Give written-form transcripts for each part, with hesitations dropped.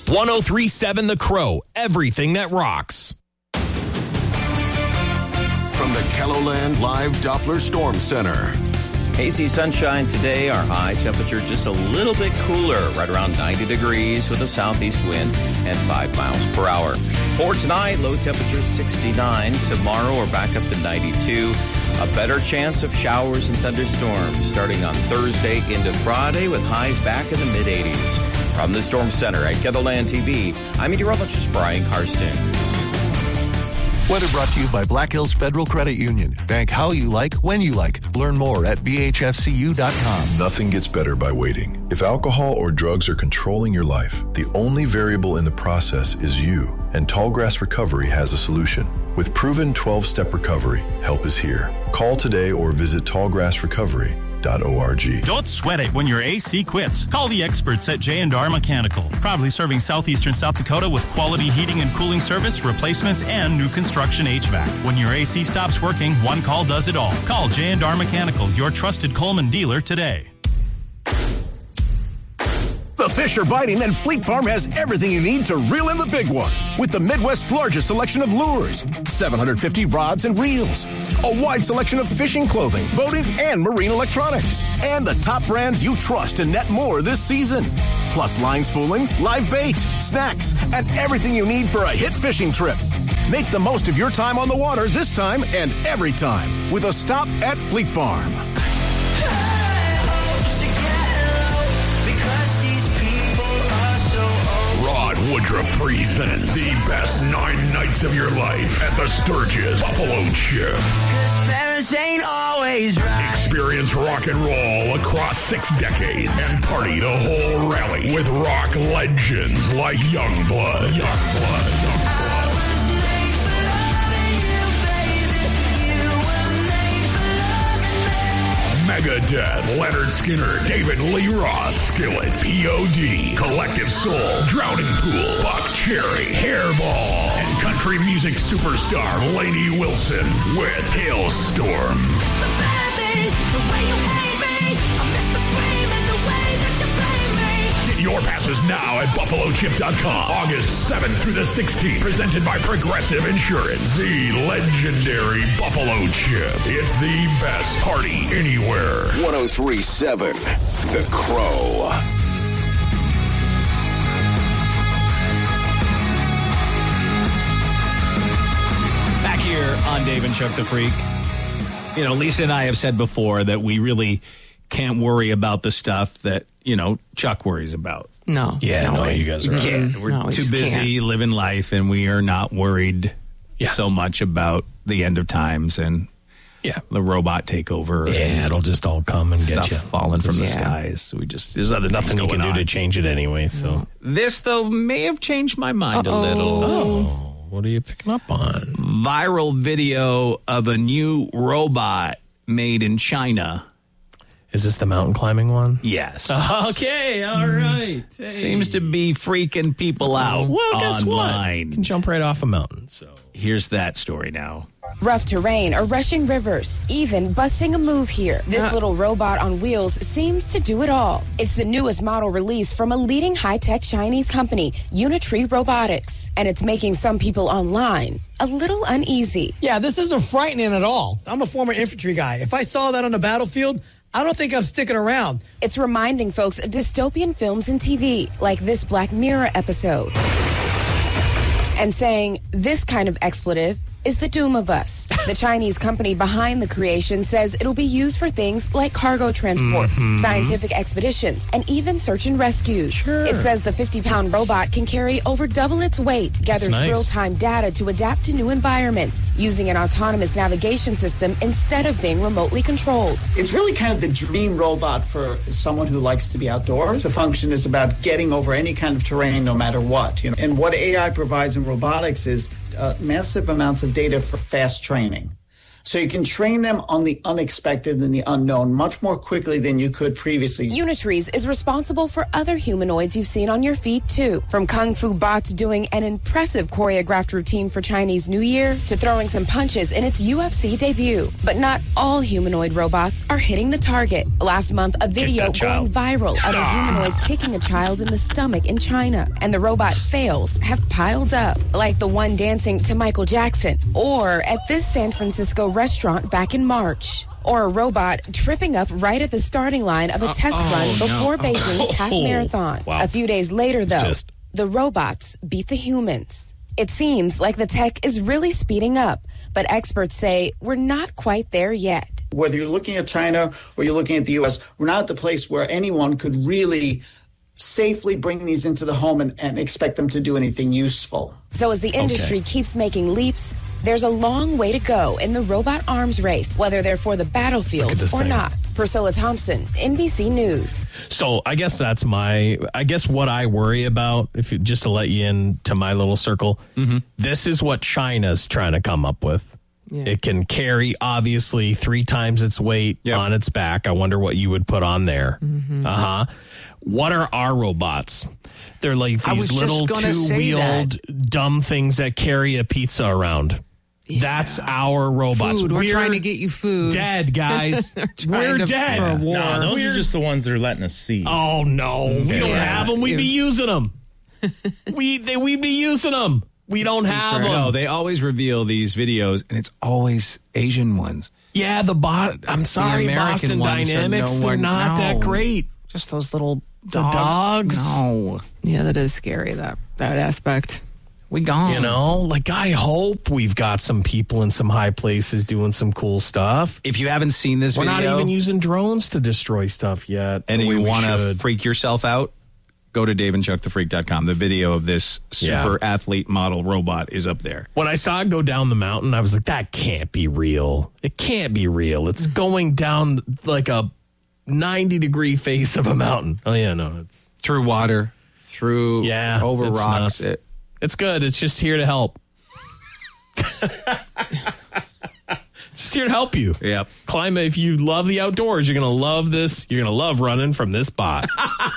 103.7 The Crow, everything that rocks. From the KELOLAND Live Doppler Storm Center. Hazy sunshine today, our high temperature just a little bit cooler, right around 90 degrees with a southeast wind and 5 miles per hour. For tonight, low temperature 69. Tomorrow, we're back up to 92. A better chance of showers and thunderstorms starting on Thursday into Friday with highs back in the mid-80s. From the Storm Center at KELOLAND TV, I'm meteorologist Brian Karstens. Weather brought to you by Black Hills Federal Credit Union. Bank how you like, when you like. Learn more at bhfcu.com. Nothing gets better by waiting. If alcohol or drugs are controlling your life, the only variable in the process is you. And Tallgrass Recovery has a solution. With proven 12-step recovery, help is here. Call today or visit tallgrassrecovery.org. Don't sweat it when your AC quits. Call the experts at J&R Mechanical. Proudly serving southeastern South Dakota with quality heating and cooling service, replacements, and new construction HVAC. When your AC stops working, one call does it all. Call J&R Mechanical, your trusted Coleman dealer today. The fish are biting, and Fleet Farm has everything you need to reel in the big one. With the Midwest's largest selection of lures, 750 rods and reels, a wide selection of fishing clothing, boating, and marine electronics, and the top brands you trust to net more this season. Plus line spooling, live bait, snacks, and everything you need for a hit fishing trip. Make the most of your time on the water this time and every time with a stop at Fleet Farm. Woodruff presents the best 9 nights of your life at the Sturgis Buffalo Chip. 'Cause parents ain't always right. Experience rock and roll across 6 decades and party the whole rally with rock legends like Youngblood. Megadeth, Leonard Skinner, David Lee Roth, Skillet, P.O.D., Collective Soul, Drowning Pool, Buck Cherry, Hairball, and country music superstar Lainey Wilson with Hailstorm. Get your passes now at BuffaloChip.com. August 7th through the 16th. Presented by Progressive Insurance. The legendary Buffalo Chip. It's the best party anywhere. 103.7 The Crow. Back here on Dave and Chuck the Freak. You know, Lisa and I have said before that we really can't worry about the stuff that, you know, Chuck worries about. No. Yeah, no, way. you guys are right. We're too busy living life, and we are not worried so much about the end of times and the robot takeover. Yeah, it'll just all come and stuff get you. falling from the skies. There's other nothing things you can going do on. to change it anyway. So This, though, may have changed my mind a little. Oh, what are you picking up on? Viral video of a new robot made in China. Is this the mountain climbing one? Yes. Okay, all right. Hey. Seems to be freaking people out Well, guess online. what? You can jump right off a mountain. So here's that story now. Rough terrain or rushing rivers, even busting a move here. This little robot on wheels seems to do it all. It's the newest model release from a leading high-tech Chinese company, Unitree Robotics. And it's making some people online a little uneasy. Yeah, this isn't frightening at all. I'm a former infantry guy. If I saw that on the battlefield, I don't think I'm sticking around. It's reminding folks of dystopian films and TV, like this Black Mirror episode. And saying this kind of expletive is the doom of us. The Chinese company behind the creation says it'll be used for things like cargo transport, scientific expeditions, and even search and rescues. Sure. It says the 50-pound robot can carry over double its weight, gathers nice. real-time data to adapt to new environments, using an autonomous navigation system instead of being remotely controlled. It's really kind of the dream robot for someone who likes to be outdoors. The function is about getting over any kind of terrain, no matter what. You know? And what AI provides in robotics is massive amounts of data for fast training. So you can train them on the unexpected and the unknown much more quickly than you could previously. Unitrees is responsible for other humanoids you've seen on your feed, too. From Kung Fu bots doing an impressive choreographed routine for Chinese New Year to throwing some punches in its UFC debut. But not all humanoid robots are hitting the target. Last month, a video going viral of a humanoid kicking a child in the stomach in China. And the robot fails have piled up, like the one dancing to Michael Jackson, or at this San Francisco restaurant back in March, or a robot tripping up right at the starting line of a test run before Beijing's half marathon. Wow. A few days later, though, the robots beat the humans. It seems like the tech is really speeding up, but experts say we're not quite there yet. Whether you're looking at China or you're looking at the U.S., we're not at the place where anyone could really safely bring these into the home and expect them to do anything useful. So as the industry keeps making leaps, there's a long way to go in the robot arms race, whether they're for the battlefield or not. Priscilla Thompson, NBC News. So I guess that's what I worry about, just to let you into my little circle. This is what China's trying to come up with. Yeah. It can carry, obviously, 3 times its weight on its back. I wonder what you would put on there. What are our robots? They're like these little 2-wheeled dumb things that carry a pizza around. Yeah. That's our robots. We're trying to get you food. Dead, guys. We're dead. For a war. No, those are just the ones they're letting us see. Oh, no. We don't have them. We'd be using them. We'd be using them. We don't have them. No, they always reveal these videos, and it's always Asian ones. Yeah, I'm sorry, the American Boston Dynamics, they're not that great. Just those little dogs. No. Yeah, that is scary, that aspect. We gone. You know, like I hope we've got some people in some high places doing some cool stuff. If you haven't seen this video. We're not even using drones to destroy stuff yet. And you want to freak yourself out, go to daveandchuckthefreak.com. The video of this super athlete model robot is up there. When I saw it go down the mountain, I was like, that can't be real. It can't be real. It's going down like a 90-degree face of a mountain. Oh, yeah, no. Through water, over rocks. It's good. It's just here to help. Just here to help you. Yep. Climate. If you love the outdoors, you're going to love this. You're going to love running from this bot.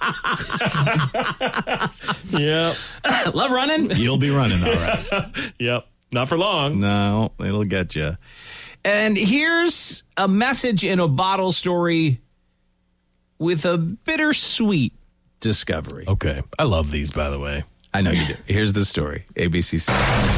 Yep. Love running? You'll be running, all right. Yep. Not for long. No, it'll get you. And here's a message in a bottle story with a bittersweet discovery. Okay. I love these, by the way. I know you do. Here's the story. ABC.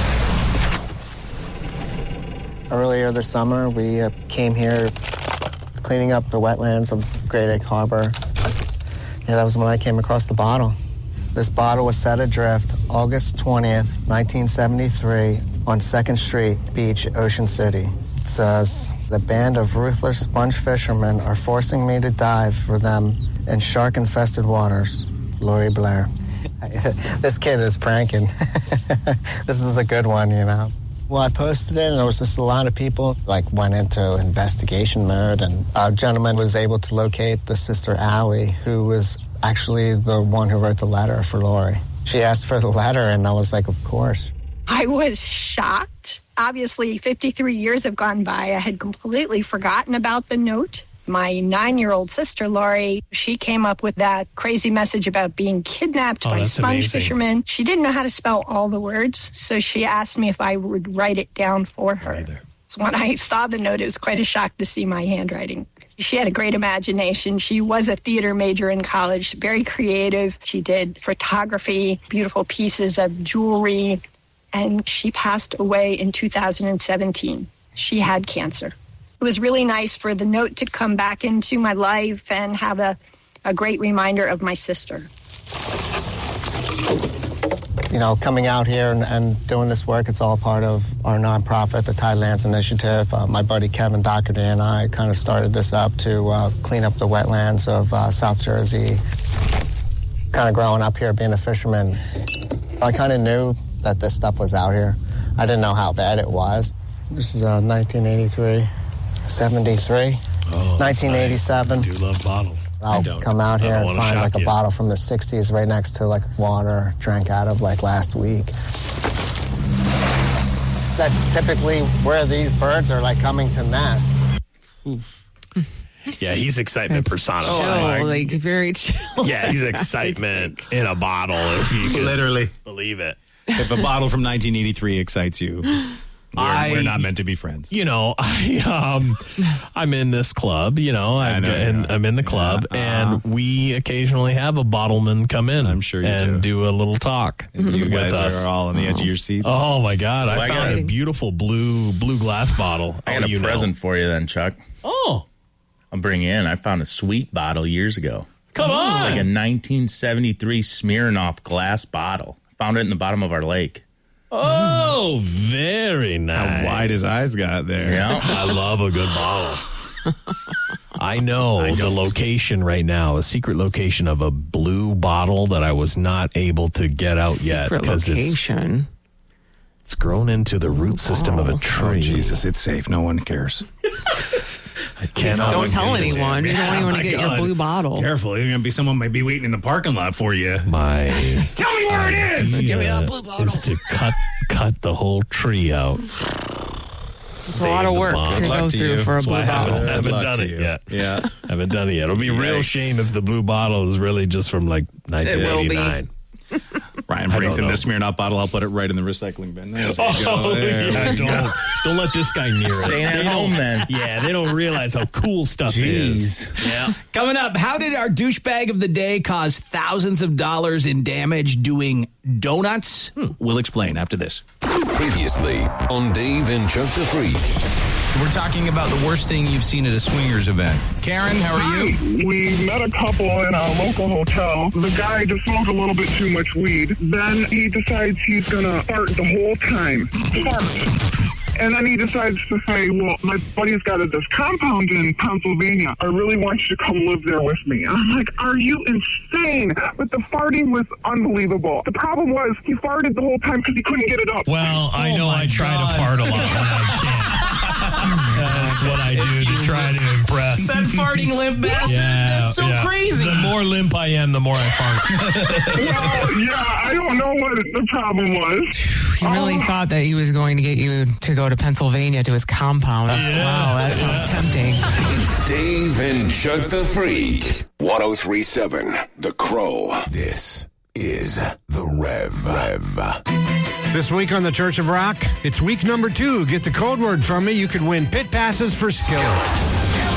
Earlier this summer, we came here cleaning up the wetlands of Great Egg Harbor. Yeah, that was when I came across the bottle. This bottle was set adrift August 20th, 1973 on 2nd Street Beach, Ocean City. It says, the band of ruthless sponge fishermen are forcing me to dive for them in shark-infested waters. Lori Blair. This kid is pranking. This is a good one, you know. Well, I posted it, and there was just a lot of people, went into investigation mode, and a gentleman was able to locate the sister Allie, who was actually the one who wrote the letter for Lori. She asked for the letter, and I was like, of course. I was shocked. Obviously, 53 years have gone by. I had completely forgotten about the note. My 9-year-old sister, Lori, she came up with that crazy message about being kidnapped by sponge fishermen. She didn't know how to spell all the words, so she asked me if I would write it down for her. So when I saw the note, it was quite a shock to see my handwriting. She had a great imagination. She was a theater major in college, very creative. She did photography, beautiful pieces of jewelry, and she passed away in 2017. She had cancer. It was really nice for the note to come back into my life and have a great reminder of my sister. You know, coming out here and doing this work, it's all part of our nonprofit, the Tidelands Initiative. My buddy Kevin Doherty and I kind of started this up to clean up the wetlands of South Jersey. Kind of growing up here, being a fisherman, I kind of knew that this stuff was out here. I didn't know how bad it was. This is 1983. 73, 1987. I do love bottles. I'll come out here and find a bottle from the 60s right next to water drank out of last week. That's typically where these birds are like coming to nest. Yeah, he's excitement personified. Chill, like very chill. Yeah, he's excitement in a bottle, if you can Literally believe it. If a bottle from 1983 excites you, we're not meant to be friends. You know, I'm in this club. You know, I'm in the club, and we occasionally have a bottleman come in. I'm sure you and do a little talk. You guys with us. are all on the edge of your seats. Oh my God! I found a beautiful blue glass bottle. I got a present for you, then, Chuck. Oh, I'll bring you in. I found a sweet bottle years ago. Come on! It's like a 1973 Smirnoff glass bottle. Found it in the bottom of our lake. Oh, very nice. How wide his eyes got there. Yeah. I love a good bottle. I know the location right now, a secret location of a blue bottle that I was not able to get out yet. Secret location. It's grown into the root system of a tree. Oh, Jesus, it's safe. No one cares. Don't tell anyone. You don't want to get your blue bottle. Careful. There's going to be someone might be waiting in the parking lot for you. Tell me where it is. Give me that blue bottle. Is to cut the whole tree out. It's a lot of work to go through for a blue bottle. I haven't done it yet. Yeah. Haven't done it yet. It'll be a real shame if the blue bottle is really just from like 1989. Ryan brings in the Smirnoff bottle. I'll put it right in the recycling bin. Don't let this guy near it. Staying at home, then. Yeah, they don't realize how cool stuff is. Yeah. Coming up, how did our douchebag of the day cause thousands of dollars in damage doing donuts? We'll explain after this. Previously on Dave and Chuck the Freak. We're talking about the worst thing you've seen at a swingers event. Karen, how are you? We met a couple in a local hotel. The guy just smoked a little bit too much weed. Then he decides he's going to fart the whole time. Fart. And then he decides to say, well, my buddy's got this compound in Pennsylvania. I really want you to come live there with me. And I'm like, are you insane? But the farting was unbelievable. The problem was he farted the whole time because he couldn't get it up. Well, I know I try to fart a lot when I can. That's what I do to try to impress. That farting limp bastard. That's so crazy. The more limp I am, the more I fart. Well, yeah, I don't know what the problem was. He really thought that he was going to get you to go to Pennsylvania to his compound. Yeah. Wow, that sounds tempting. It's Dave and Chuck the Freak. 103.7 The Crow. This is The Rev. This week on the Church of Rock, it's week number 2. Get the code word from me. You could win pit passes for Skillet.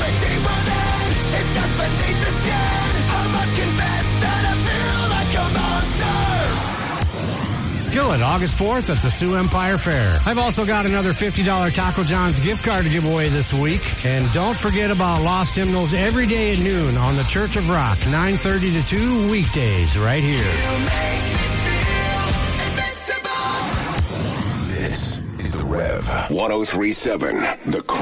Skillet, August 4th at the Sioux Empire Fair. I've also got another $50 Taco John's gift card to give away this week. And don't forget about Lost Hymnals every day at noon on the Church of Rock, 9:30 to 2 weekdays right here. This is The Rev. 103.7 The Crow.